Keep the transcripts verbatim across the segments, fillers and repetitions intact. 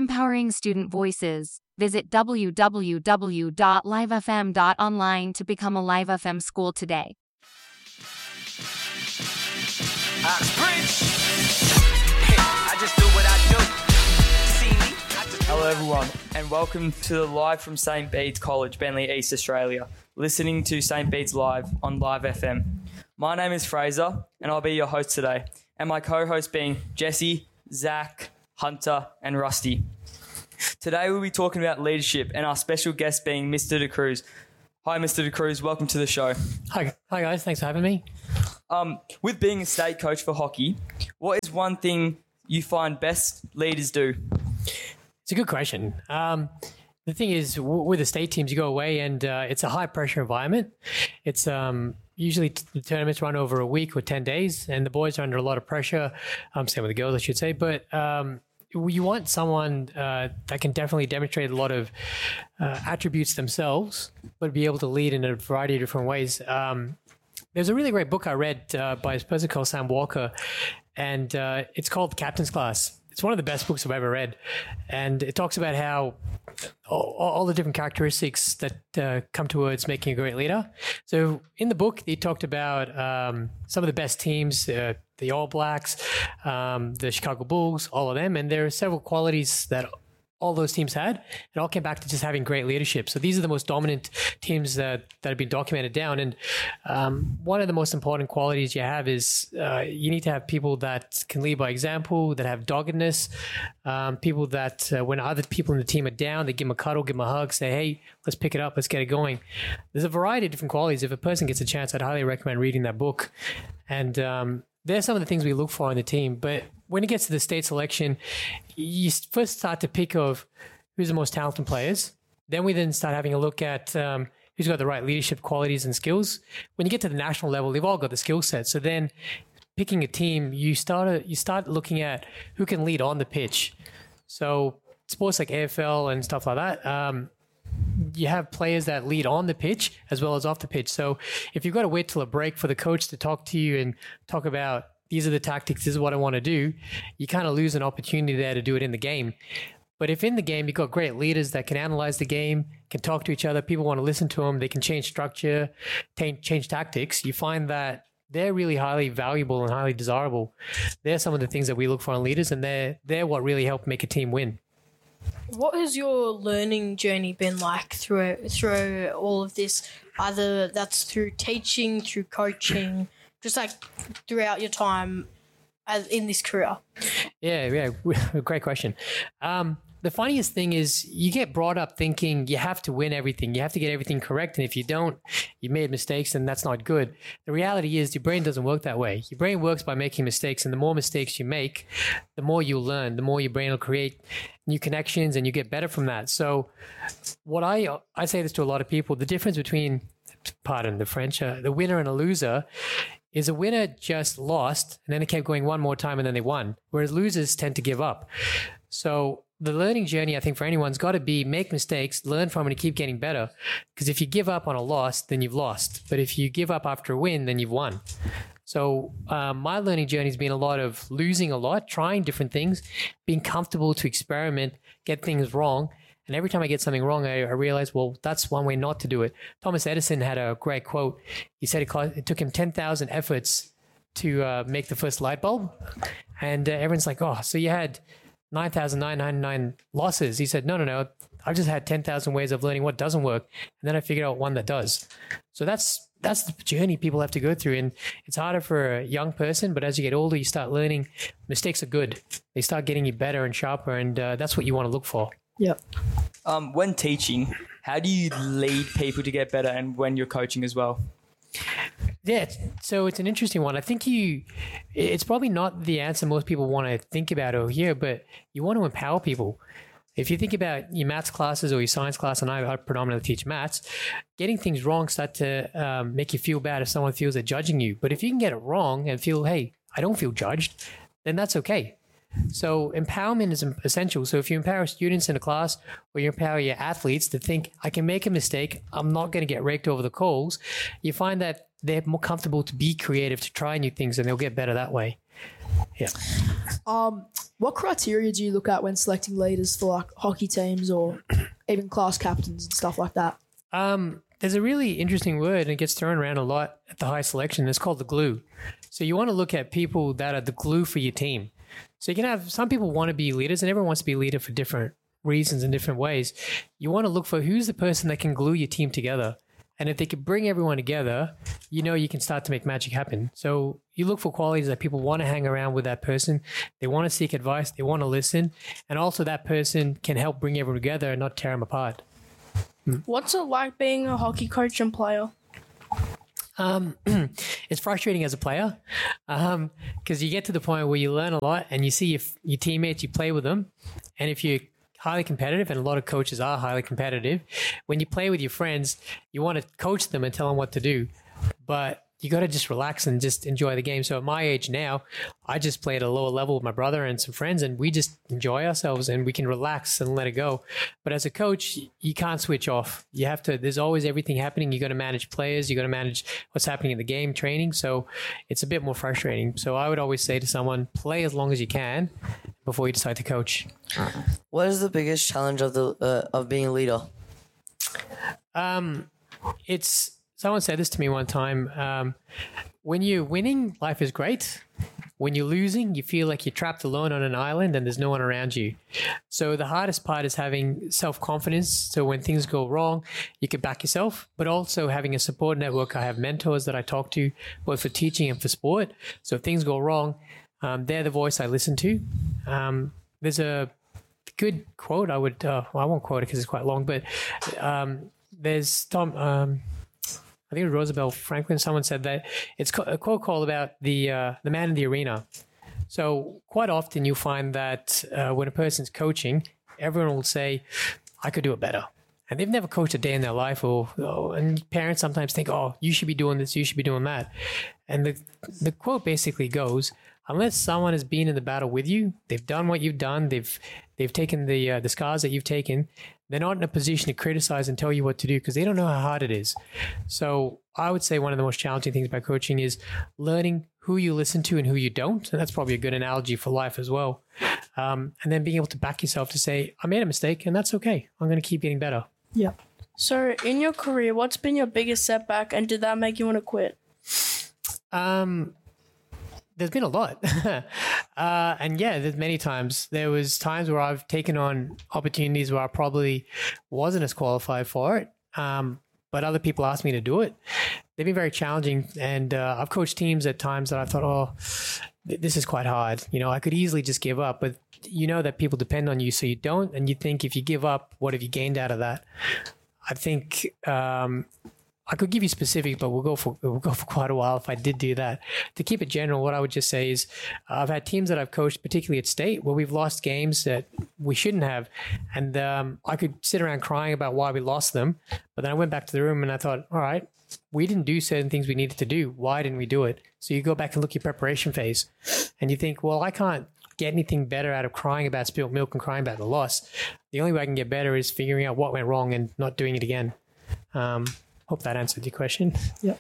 empowering student voices. Visit w w w dot live f m dot online to become a Live F M school today. I just do what I do. See me? I just Hello everyone and welcome to the Live from Saint Bede's College, Bentley East, Australia. Listening to Saint Bede's Live on Live F M. My name is Fraser and I'll be your host today. And my co-hosts being Jesse, Zach, Hunter and Rusty. Today we'll be talking about leadership and our special guest being Mister De Cruz. Hi Mister De Cruz, welcome to the show. Hi, hi guys, thanks for having me. Um, with being a state coach for hockey, what is one thing you find best leaders do? It's a good question. Um, the thing is, w- with the state teams, you go away and uh, it's a high pressure environment. It's um, usually t- the tournaments run over a week or ten days, and the boys are under a lot of pressure. Um, same with the girls, I should say. But um, you want someone uh, that can definitely demonstrate a lot of uh, attributes themselves, but be able to lead in a variety of different ways. Um, there's a really great book I read uh, by a person called Sam Walker, and uh, it's called The Captain's Class. It's one of the best books I've ever read. And it talks about how all, all the different characteristics that uh, come towards making a great leader. So in the book, he talked about um, some of the best teams, uh, the All Blacks, um, the Chicago Bulls, all of them. And there are several qualities that all those teams had. It all came back to just having great leadership. So these are the most dominant teams that, that have been documented down. And um, one of the most important qualities you have is uh, you need to have people that can lead by example, that have doggedness, um, people that uh, when other people in the team are down, they give them a cuddle, give them a hug, say, hey, let's pick it up, let's get it going. There's a variety of different qualities. If a person gets a chance, I'd highly recommend reading that book. And um, there's some of the things we look for in the team. But when it gets to the state selection, you first start to pick of who's the most talented players. Then we then start having a look at um, who's got the right leadership qualities and skills. When you get to the national level, they've all got the skill set. So then picking a team, you start you start looking at who can lead on the pitch. So sports like A F L and stuff like that, um, you have players that lead on the pitch as well as off the pitch. So if you've got to wait till a break for the coach to talk to you and talk about these are the tactics, this is what I want to do, you kind of lose an opportunity there to do it in the game. But if in the game you've got great leaders that can analyze the game, can talk to each other, people want to listen to them, they can change structure, t- change tactics, you find that they're really highly valuable and highly desirable. They're some of the things that we look for in leaders, and they're, they're what really help make a team win. What has your learning journey been like through through all of this? Either that's through teaching, through coaching, just like throughout your time as in this career. Yeah, yeah, great question. Um, the funniest thing is you get brought up thinking you have to win everything. You have to get everything correct. And if you don't, you made mistakes and that's not good. The reality is your brain doesn't work that way. Your brain works by making mistakes. And the more mistakes you make, the more you'll learn, the more your brain will create new connections and you get better from that. So what I, I say this to a lot of people, the difference between, pardon the French, uh, the winner and a loser is a winner just lost and then they kept going one more time and then they won. Whereas losers tend to give up. So the learning journey, I think, for anyone's got to be make mistakes, learn from it, and keep getting better. Because if you give up on a loss, then you've lost. But if you give up after a win, then you've won. So um, my learning journey has been a lot of losing a lot, trying different things, being comfortable to experiment, get things wrong. And every time I get something wrong, I, I realize, well, that's one way not to do it. Thomas Edison had a great quote. He said it, cost, it took him ten thousand efforts to uh, make the first light bulb. And uh, everyone's like, oh, so you had nine thousand nine hundred ninety-nine losses. He said, no, no, no. I've just had ten thousand ways of learning what doesn't work. And then I figured out one that does. So that's that's the journey people have to go through. And it's harder for a young person, but as you get older, you start learning mistakes are good. They start getting you better and sharper. And uh, that's what you want to look for. Yep. Um, when teaching, how do you lead people to get better and when you're coaching as well? Yeah, so it's an interesting one. I think you, it's probably not the answer most people want to think about or hear, but you want to empower people. If you think about your maths classes or your science class, and I, I predominantly teach maths, getting things wrong start to um, make you feel bad if someone feels they're judging you. But if you can get it wrong and feel, hey, I don't feel judged, then that's okay. So empowerment is essential. So if you empower students in a class or you empower your athletes to think, I can make a mistake, I'm not going to get raked over the coals, you find that they're more comfortable to be creative, to try new things, and they'll get better that way. Yeah. Um, what criteria do you look at when selecting leaders for like hockey teams or even class captains and stuff like that? Um, there's a really interesting word, and it gets thrown around a lot at the high selection. It's called the glue. So you want to look at people that are the glue for your team. So you can have some people want to be leaders, and everyone wants to be a leader for different reasons in different ways. You want to look for who's the person that can glue your team together. And if they can bring everyone together, you know you can start to make magic happen. So you look for qualities that people want to hang around with that person. They want to seek advice. They want to listen. And also that person can help bring everyone together and not tear them apart. What's it like being a hockey coach and player? Um, it's frustrating as a player because um, you get to the point where you learn a lot and you see your, your teammates, you play with them. And if you're highly competitive, and a lot of coaches are highly competitive, when you play with your friends, you want to coach them and tell them what to do. But you got to just relax and just enjoy the game. So at my age now, I just play at a lower level with my brother and some friends, and we just enjoy ourselves and we can relax and let it go. But as a coach, you can't switch off. You have to, there's always everything happening. You got to manage players. You got to manage what's happening in the game, training. So it's a bit more frustrating. So I would always say to someone, play as long as you can before you decide to coach. What is the biggest challenge of the uh, of being a leader? Um, it's, someone said this to me one time. Um, when you're winning, life is great. When you're losing, you feel like you're trapped alone on an island and there's no one around you. So the hardest part is having self-confidence. So when things go wrong, you can back yourself, but also having a support network. I have mentors that I talk to both for teaching and for sport. So if things go wrong, um, they're the voice I listen to. Um, there's a good quote I would, uh, well, I won't quote it because it's quite long, but um, there's Tom, um, I think it was Roosevelt Franklin, someone said that it's a quote called about the uh, the man in the arena. So quite often you'll find that uh, when a person's coaching, everyone will say, I could do it better. And they've never coached a day in their life. Or, or and parents sometimes think, oh, you should be doing this, you should be doing that. And the the quote basically goes, unless someone has been in the battle with you, they've done what you've done, they've they've taken the uh, the scars that you've taken, they're not in a position to criticize and tell you what to do because they don't know how hard it is. So I would say one of the most challenging things about coaching is learning who you listen to and who you don't. And that's probably a good analogy for life as well. Um, and then being able to back yourself to say, I made a mistake and that's okay. I'm going to keep getting better. Yeah. So in your career, what's been your biggest setback and did that make you want to quit? Um, there's been a lot. uh, and yeah, there's many times. There was times where I've taken on opportunities where I probably wasn't as qualified for it. Um, but other people asked me to do it. They've been very challenging. And uh, I've coached teams at times that I thought, oh, th- this is quite hard. You know, I could easily just give up. But you know that people depend on you, so you don't. And you think if you give up, what have you gained out of that? I think um, I could give you specifics, but we'll go for we'll go for quite a while if I did do that. To keep it general, what I would just say is uh, I've had teams that I've coached, particularly at state, where we've lost games that we shouldn't have. And um, I could sit around crying about why we lost them. But then I went back to the room and I thought, all right, we didn't do certain things we needed to do. Why didn't we do it? So you go back and look at your preparation phase and you think, well, I can't get anything better out of crying about spilled milk and crying about the loss. The only way I can get better is figuring out what went wrong and not doing it again. Um, hope that answered your question. Yeah.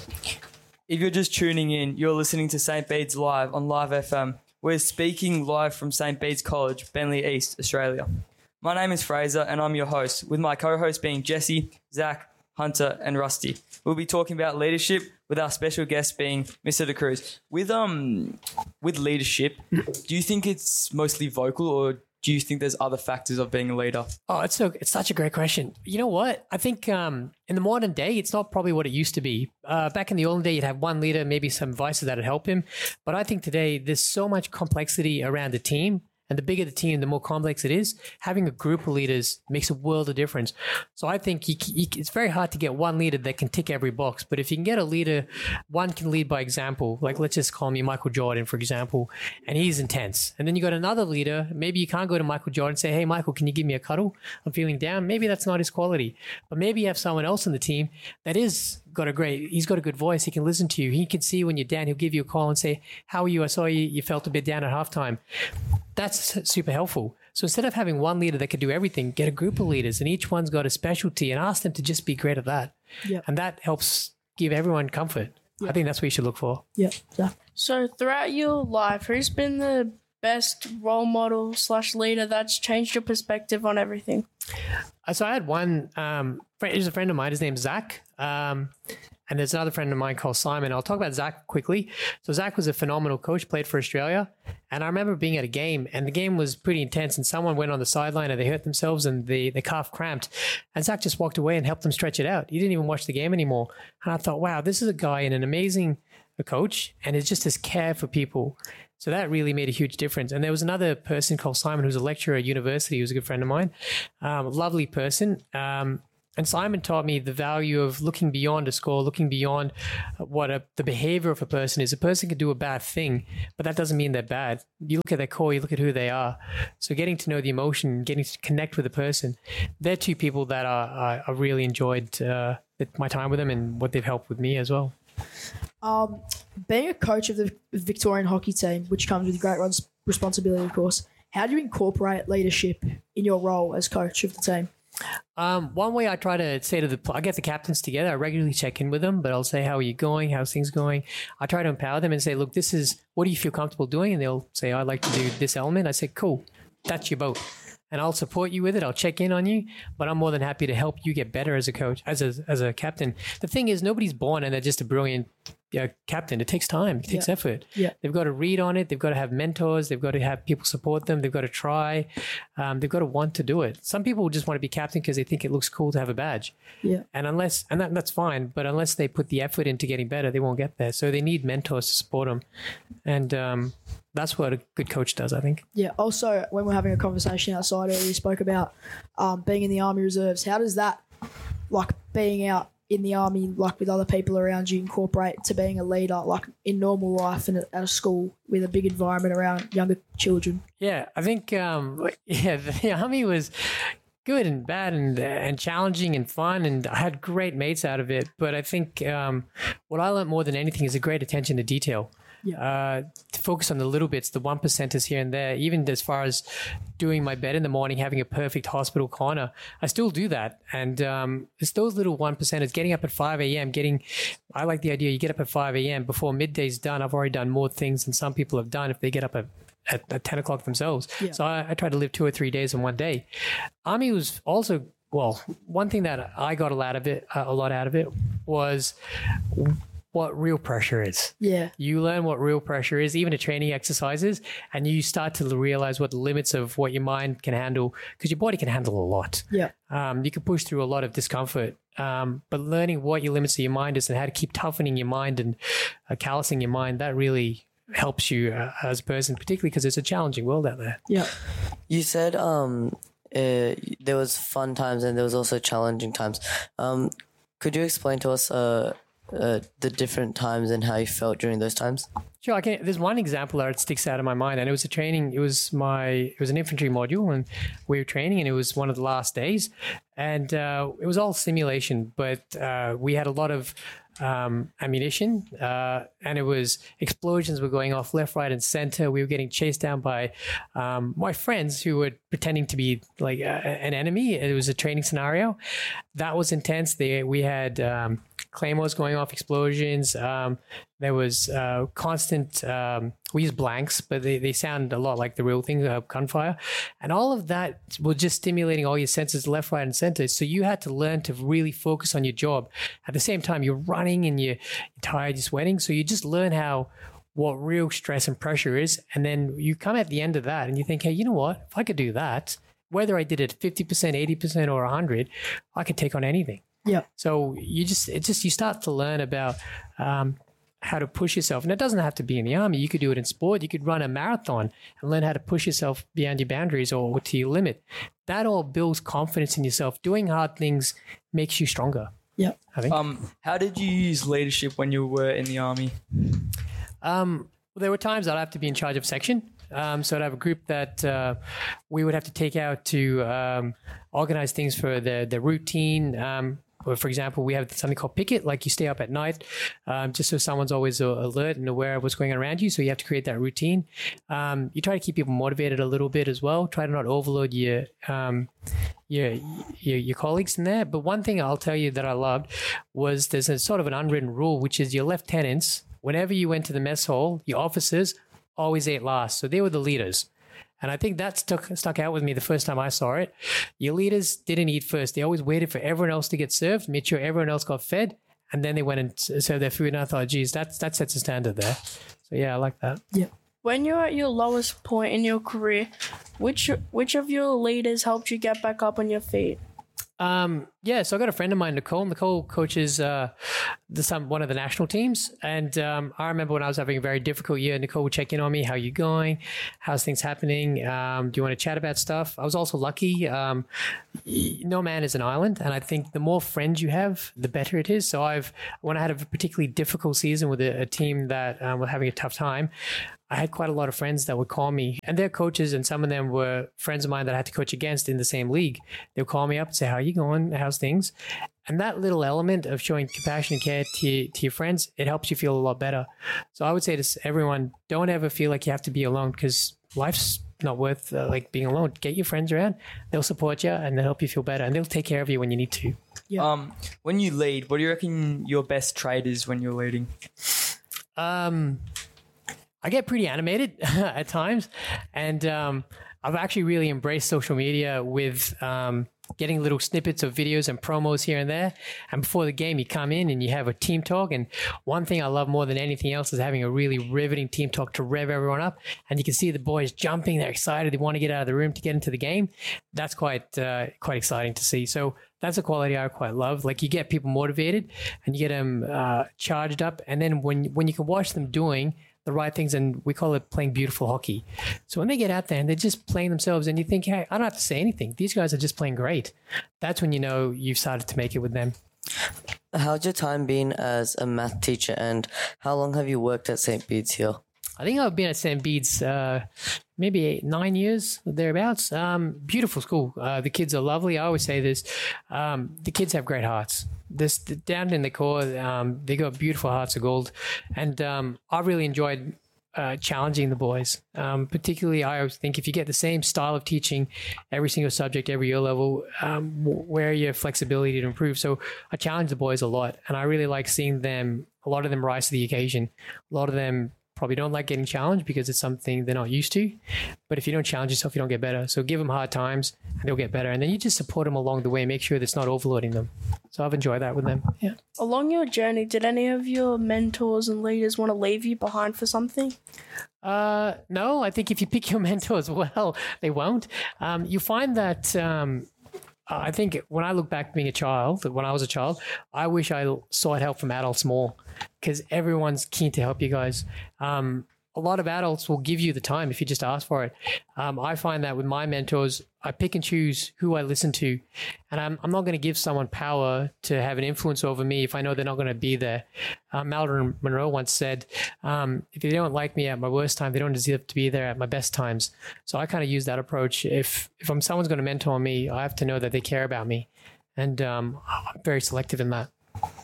If you're just tuning in, you're listening to Saint Bede's Live on Live F M. We're speaking live from Saint Bede's College, Bentleigh East, Australia. My name is Fraser and I'm your host, with my co-hosts being Jesse, Zach, Hunter and Rusty. We'll be talking about leadership with our special guest being Mister De Cruz. With um, with leadership, do you think it's mostly vocal or do you think there's other factors of being a leader? Oh, it's so it's such a great question. You know what? I think um, in the modern day, it's not probably what it used to be. Uh, back in the olden day, you'd have one leader, maybe some advices that would help him. But I think today, there's so much complexity around the team. And the bigger the team, the more complex it is. Having a group of leaders makes a world of difference. So I think you, you, it's very hard to get one leader that can tick every box. But if you can get a leader, one can lead by example. Like let's just call me Michael Jordan, for example, and he's intense. And then you got another leader. Maybe you can't go to Michael Jordan and say, hey, Michael, can you give me a cuddle? I'm feeling down. Maybe that's not his quality. But maybe you have someone else on the team that is got a great, he's got a good voice. He can listen to you. He can see when you're down. He'll give you a call and say, how are you? I saw you, you felt a bit down at halftime. That's super helpful. So instead of having one leader that could do everything, get a group of leaders and each one's got a specialty and ask them to just be great at that. Yeah. And that helps give everyone comfort. Yeah. I think that's what you should look for. Yeah. Yeah. So throughout your life, who's been the best role model slash leader that's changed your perspective on everything? Uh, So I had one, um, friend, he's a friend of mine, his name's Zach. Um, and there's another friend of mine called Simon. I'll talk about Zach quickly. So Zach was a phenomenal coach, played for Australia. And I remember being at a game, and the game was pretty intense, and someone went on the sideline and they hurt themselves and the, the calf cramped. And Zach just walked away and helped them stretch it out. He didn't even watch the game anymore. And I thought, wow, this is a guy and an amazing a coach, and it's just his care for people. So that really made a huge difference. And there was another person called Simon who's a lecturer at university, who's a good friend of mine, um, lovely person. Um, and Simon taught me the value of looking beyond a score, looking beyond what a, the behavior of a person is. A person can do a bad thing, but that doesn't mean they're bad. You look at their core, you look at who they are. So getting to know the emotion, getting to connect with a person, they're two people that are, I, I really enjoyed uh, my time with them and what they've helped with me as well. Um, being a coach of the Victorian hockey team, which comes with great res- responsibility, of course, how do you incorporate leadership in your role as coach of the team? Um, one way I try to say to the, I get the captains together, I regularly check in with them, but I'll say, how are you going? How's things going? I try to empower them and say, look, this is, what do you feel comfortable doing? And they'll say, I'd like to do this element. I say, cool, that's your boat. And I'll support you with it. I'll check in on you, but I'm more than happy to help you get better as a coach, as a, as a captain. The thing is, nobody's born and they're just a brilliant uh, captain. It takes time. It takes Yeah. effort. Yeah. They've got to read on it. They've got to have mentors. They've got to have people support them. They've got to try. Um, they've got to want to do it. Some people just want to be captain because they think it looks cool to have a badge. Yeah. And unless, and that, that's fine, but unless they put the effort into getting better, they won't get there. So they need mentors to support them. And um, that's what a good coach does, I think. Yeah. Also, when we're having a conversation outside earlier, you spoke about um, being in the Army Reserves. How does that, like being out in the Army, like with other people around you, incorporate to being a leader, like in normal life and at a school with a big environment around younger children? Yeah, I think, um, yeah, the Army was good and bad and and challenging and fun, and I had great mates out of it. But I think um, what I learned more than anything is a great attention to detail. Yeah. Uh, to focus on the little bits, the one percenters here and there, even as far as doing my bed in the morning, having a perfect hospital corner, I still do that. And um, it's those little one percenters, getting up at five a.m., getting, I like the idea you get up at five a.m. before midday's done. I've already done more things than some people have done if they get up at At, at ten o'clock themselves. Yeah. So I, I try to live two or three days in one day. Army was also, well, one thing that I got a lot of it, uh, a lot out of it was what real pressure is. Yeah. You learn what real pressure is, even at training exercises, and you start to realize what the limits of what your mind can handle, because your body can handle a lot. Yeah. Um, you can push through a lot of discomfort, um, but learning what your limits of your mind is and how to keep toughening your mind and uh, callousing your mind, that really helps you uh, as a person, particularly because it's a challenging world out there. Yeah. You said um, uh, there was fun times and there was also challenging times. Um, could you explain to us uh, uh, the different times and how you felt during those times? Sure, I can. There's one example that sticks out of my mind, and it was a training. It was my. It was an infantry module, and we were training, and it was one of the last days, and uh, it was all simulation, but uh, we had a lot of um, ammunition, uh, and it was explosions were going off left, right, and center. We were getting chased down by um, my friends who were pretending to be like a, an enemy. It was a training scenario that was intense. They we had um, claymores going off, explosions. Um, there was uh, constant. Um, we use blanks, but they, they sound a lot like the real thing, uh, gunfire, and all of that was just stimulating all your senses left, right, and center. So you had to learn to really focus on your job. At the same time, you're running and you're, you're tired, you're sweating. So you just learn how what real stress and pressure is, and then you come at the end of that and you think, hey, you know what? If I could do that, whether I did it fifty percent, eighty percent, or one hundred, I could take on anything. Yeah. So you just it just you start to learn about um, how to push yourself, and it doesn't have to be in the army. You could do it in sport. You could run a marathon and learn how to push yourself beyond your boundaries or to your limit. That all builds confidence in yourself. Doing hard things makes you stronger. Yeah. I think. Um, how did you use leadership when you were in the army? Um, well, there were times I'd have to be in charge of section. Um, so I'd have a group that uh, we would have to take out to um, organize things for the, the routine. Um, for example, we have something called picket, like you stay up at night um, just so someone's always uh, alert and aware of what's going on around you. So you have to create that routine. Um, you try to keep people motivated a little bit as well. Try to not overload your, um, your, your, your colleagues in there. But one thing I'll tell you that I loved was there's a sort of an unwritten rule, which is your lieutenants whenever you went to the mess hall, your officers always ate last. So they were the leaders. And I think that stuck, stuck out with me the first time I saw it. Your leaders didn't eat first. They always waited for everyone else to get served, made sure everyone else got fed, and then they went and served their food. And I thought, geez, that's, that sets a standard there. So yeah, I like that. Yeah. When you're at your lowest point in your career, which which of your leaders helped you get back up on your feet? Um, yeah, so I got a friend of mine, Nicole. Nicole coaches uh, the, some one of the national teams, and um, I remember when I was having a very difficult year, Nicole would check in on me. How you going? How's things happening? Um, do you want to chat about stuff? I was also lucky. Um, no man is an island, and I think the more friends you have, the better it is. So I've when I had a particularly difficult season with a, a team that um, were having a tough time, I had quite a lot of friends that would call me, and they're coaches, and some of them were friends of mine that I had to coach against in the same league. They would call me up and say, how are you going? How's things? And that little element of showing compassion and care to, your- to your friends, it helps you feel a lot better. So I would say to everyone, don't ever feel like you have to be alone, because life's not worth uh, like being alone. Get your friends around. They'll support you and they'll help you feel better, and they'll take care of you when you need to. Yeah. Um, when you lead, what do you reckon your best trait is when you're leading? Um, I get pretty animated at times, and um, I've actually really embraced social media with um, getting little snippets of videos and promos here and there. And before the game, you come in and you have a team talk. And one thing I love more than anything else is having a really riveting team talk to rev everyone up. And you can see the boys jumping, they're excited, they want to get out of the room to get into the game. That's quite uh, quite exciting to see. So that's a quality I quite love. Like, you get people motivated and you get them uh, charged up. And then when when you can watch them doing the right things, and we call it playing beautiful hockey. So when they get out there and they're just playing themselves, and you think, hey, I don't have to say anything. These guys are just playing great. That's when you know you've started to make it with them. How's your time been as a math teacher, and how long have you worked at Saint Bede's here? I think I've been at Saint Bede's uh, maybe eight, nine years, thereabouts. Um, beautiful school. Uh, the kids are lovely. I always say this. Um, the kids have great hearts. This down in the core, um, they got beautiful hearts of gold. And um, I really enjoyed uh, challenging the boys. Um, particularly, I always think if you get the same style of teaching every single subject, every year level, um, where your flexibility to improve. So I challenge the boys a lot. And I really like seeing them, a lot of them rise to the occasion. A lot of them probably don't like getting challenged because it's something they're not used to. But if you don't challenge yourself, you don't get better. So give them hard times and they'll get better. And then you just support them along the way, make sure that's not overloading them. So I've enjoyed that with them. Yeah. Along your journey, did any of your mentors and leaders want to leave you behind for something? Uh, no, I think if you pick your mentors well, they won't. Um, you find that, um, I think when I look back being a child, when I was a child, I wish I sought help from adults more, because everyone's keen to help you guys. Um, a lot of adults will give you the time if you just ask for it. Um, I find that with my mentors, I pick and choose who I listen to, and I'm, I'm not going to give someone power to have an influence over me if I know they're not going to be there. Uh, Marilyn Monroe once said, um, if they don't like me at my worst time, they don't deserve to be there at my best times. So I kind of use that approach. If if I'm someone's going to mentor me, I have to know that they care about me, and um, I'm very selective in that.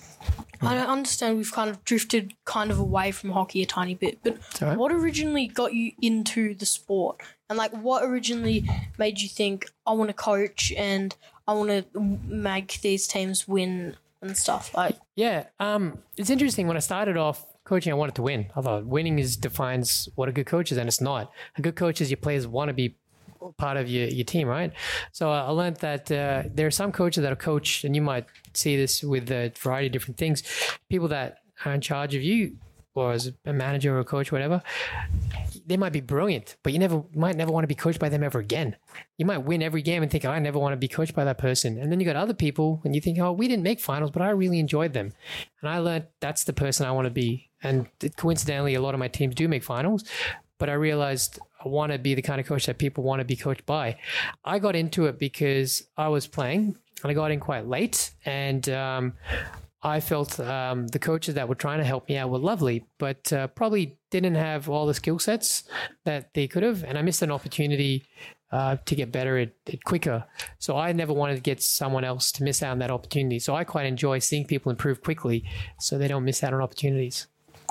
I don't understand. We've kind of drifted kind of away from hockey a tiny bit, but all right. what originally got you into the sport? And like, what originally made you think, I want to coach and I want to make these teams win and stuff? Like, Yeah, um, it's interesting. When I started off coaching, I wanted to win. I thought winning is defines what a good coach is, and it's not. A good coach is your players want to be part of your, your team, right? So I learned that uh, there are some coaches that are coached, and you might see this with a variety of different things. People that are in charge of you, or as a manager or a coach, whatever, they might be brilliant, but you never might never want to be coached by them ever again. You might win every game and think, oh, I never want to be coached by that person. And then you got other people and you think, oh, we didn't make finals, but I really enjoyed them. And I learned that's the person I want to be. And coincidentally, a lot of my teams do make finals, but I realized I want to be the kind of coach that people want to be coached by. I got into it because I was playing and I got in quite late, and um, I felt um, the coaches that were trying to help me out were lovely, but uh, probably didn't have all the skill sets that they could have. And I missed an opportunity uh, to get better at it quicker. So I never wanted to get someone else to miss out on that opportunity. So I quite enjoy seeing people improve quickly so they don't miss out on opportunities.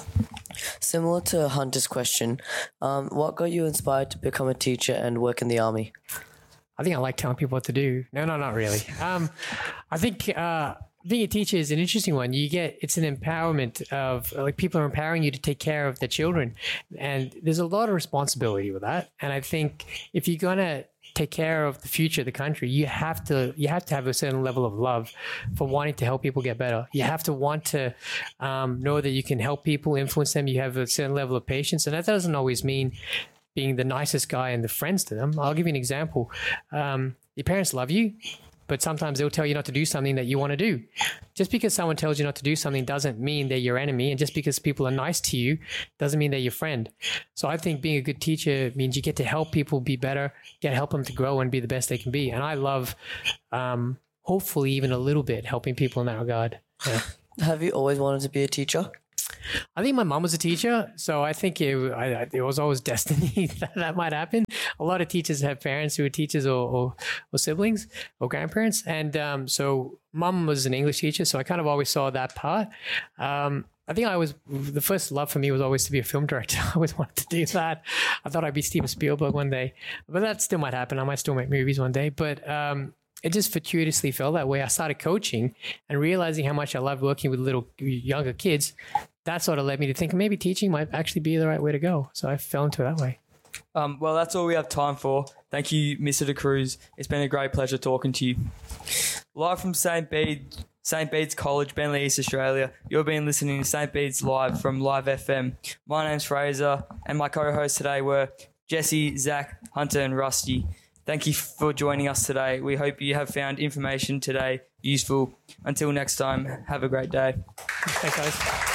Similar to Hunter's question, um, what got you inspired to become a teacher and work in the army? I think I like telling people what to do. No, no, not really. Um, I think uh, being a teacher is an interesting one. You get, it's an empowerment of, like, people are empowering you to take care of the children. And there's a lot of responsibility with that. And I think if you're going to take care of the future of the country, you have to, you have to have a certain level of love for wanting to help people get better. You have to want to um, know that you can help people, influence them. You have a certain level of patience. And that doesn't always mean being the nicest guy and the friends to them. I'll give you an example. Um, your parents love you, but sometimes they'll tell you not to do something that you want to do. Just because someone tells you not to do something doesn't mean they're your enemy. And just because people are nice to you doesn't mean they're your friend. So I think being a good teacher means you get to help people be better, get to help them to grow and be the best they can be. And I love, um, hopefully even a little bit, helping people in that regard. Yeah. Have you always wanted to be a teacher? I think my mom was a teacher, so I think it, I, it was always destiny that that might happen. A lot of teachers have parents who are teachers or, or, or siblings or grandparents. And um, so mom was an English teacher, so I kind of always saw that part. Um, I think I was, the first love for me was always to be a film director. I always wanted to do that. I thought I'd be Steven Spielberg one day, but that still might happen. I might still make movies one day, but um, it just fortuitously felt that way. I started coaching and realizing how much I loved working with little younger kids. That sort of led me to think maybe teaching might actually be the right way to go. So I fell into it that way. Um, well, that's all we have time for. Thank you, Mister De Cruz. It's been a great pleasure talking to you. Live from Saint Bede, Saint Bede's College, Bentley, East Australia. You've been listening to Saint Bede's Live from Live F M. My name's Fraser, and my co-hosts today were Jesse, Zach, Hunter, and Rusty. Thank you for joining us today. We hope you have found information today useful. Until next time, have a great day. Thanks, guys.